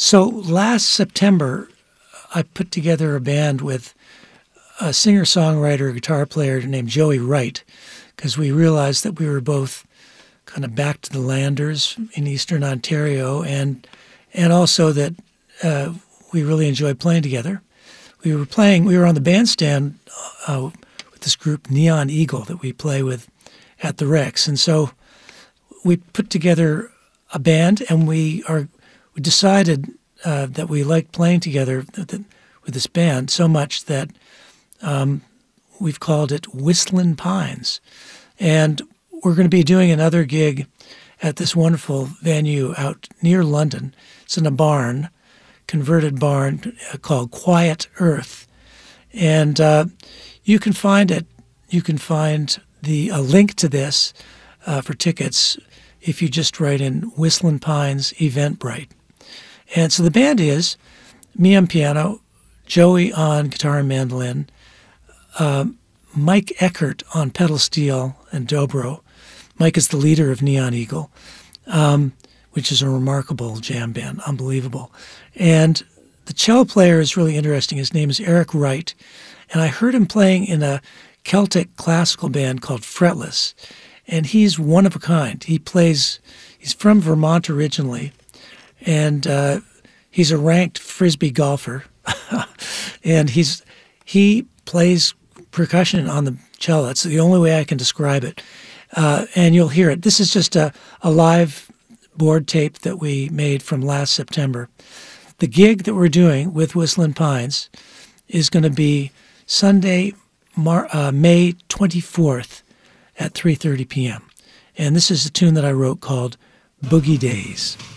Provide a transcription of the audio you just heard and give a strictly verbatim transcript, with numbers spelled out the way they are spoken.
So last September, I put together a band with a singer-songwriter, guitar player named Joey Wright, because we realized that we were both kind of back to the landers in Eastern Ontario, and and also that uh, we really enjoyed playing together. We were playing, we were on the bandstand uh, with this group Neon Eagle that we play with at the Rex, and so we put together a band, and we are we decided uh, that we liked playing together th- th- with this band so much that um, we've called it Whistlin' Pines. And we're going to be doing another gig at this wonderful venue out near London. It's in a barn, converted barn uh, called Quiet Earth. And uh, you can find it, you can find the a link to this uh, for tickets if you just write in Whistlin' Pines Eventbrite. And so the band is me on piano, Joey on guitar and mandolin, uh, Mike Eckert on pedal steel and dobro. Mike is the leader of Neon Eagle, um, which is a remarkable jam band, unbelievable. And the cello player is really interesting. His name is Eric Wright, and I heard him playing in a Celtic classical band called Fretless, and he's one of a kind. He plays, he's from Vermont originally, and uh, he's a ranked Frisbee golfer, and he's he plays percussion on the cello. That's the only way I can describe it, uh, and you'll hear it. This is just a, a live board tape that we made from last September. The gig that we're doing with Whistlin' Pines is going to be Sunday, Mar- uh, May twenty-fourth at three thirty p.m., and this is a tune that I wrote called Boogie Days.